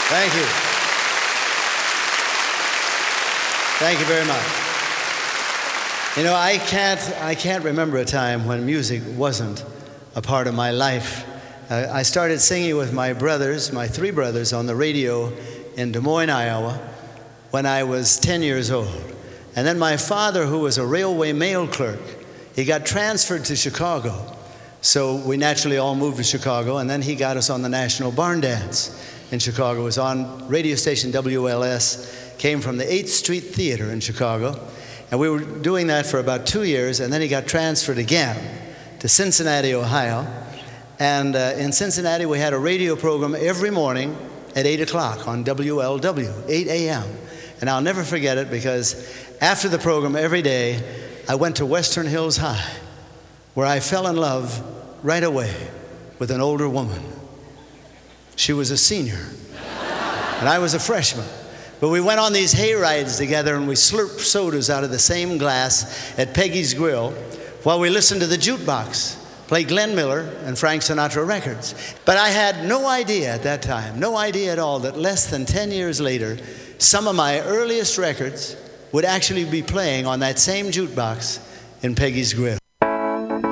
Thank you. Thank you very much. You know, I can't remember a time when music wasn't a part of my life. I started singing with my brothers, my three brothers, on the radio in Des Moines, Iowa, when I was 10 years old. And then my father, who was a railway mail clerk, he got transferred to Chicago. So we naturally all moved to Chicago, and then he got us on the National Barn Dance in Chicago. It was on radio station WLS, came from the 8th Street Theater in Chicago. And we were doing that for about 2 years, and then he got transferred again to Cincinnati, Ohio. And in Cincinnati, we had a radio program every morning at 8 o'clock on WLW, 8 a.m. And I'll never forget it, because after the program every day, I went to Western Hills High, where I fell in love right away with an older woman. She was a senior, and I was a freshman. But we went on these hay rides together, and we slurped sodas out of the same glass at Peggy's Grill while we listened to the jukebox play Glenn Miller and Frank Sinatra records. But I had no idea at that time, no idea at all, that less than 10 years later, some of my earliest records would actually be playing on that same jukebox in Peggy's Grill.